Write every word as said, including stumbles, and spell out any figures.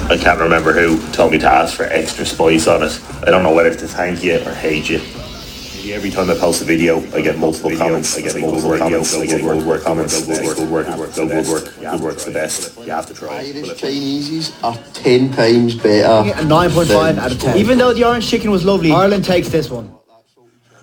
I can't remember who told me to ask for extra spice on it. I don't know whether to thank you or hate you. Maybe every time I post a video, I get multiple comments. I get multiple comments. I get good work comments. Good work, good work, good work, good work. Good work's the best. You have to try. Irish Chineses are ten times better. A nine point five out of ten. Even though the orange chicken was lovely, Ireland takes this one.